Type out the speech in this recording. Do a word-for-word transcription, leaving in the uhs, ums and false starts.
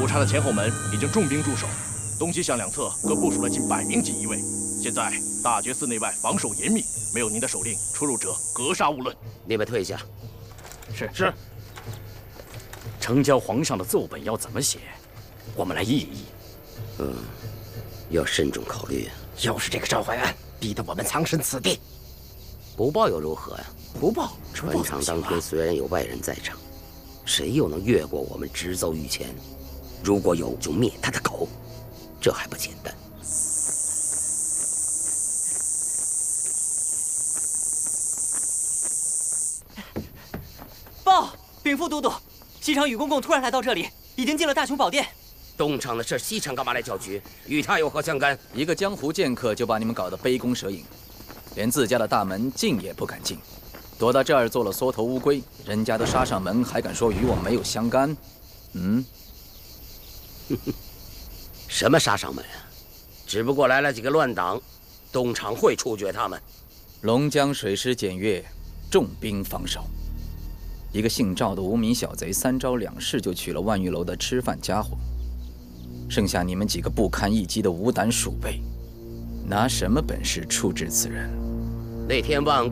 查的前后门已经重兵驻守，东西向两侧各部署了近百名锦衣卫。现在大觉寺内外防守严密，没有您的手令，出入者格杀勿论。 你们退下。 是是。呈交皇上的奏本要怎么写？我们来议一议。 嗯，要慎重考虑。 又是这个赵怀安，逼得我们藏身此地。 不报又如何呀？ 不报， 传场当天虽然有外人在场，谁又能越过我们直奏御前？如果有，就灭他的口，这还不简单？ 报，禀副都督，西厂宇公公突然来到这里，已经进了大雄宝殿。 东厂的事，西厂干嘛来搅局？与他有何相干？ 一个江湖剑客就把你们搞得杯弓蛇影，连自家的大门进也不敢进，躲到这儿做了缩头乌龟，人家都杀上门，还敢说与我没有相干？嗯， 什么杀上门啊？只不过来了几个乱党，东厂会处决他们。 龙江水师检阅，重兵防守。一个姓赵的无名小贼，三招两式就取了万玉楼的吃饭家伙。剩下你们几个不堪一击的无胆鼠辈，拿什么本事处置此人？ 那天万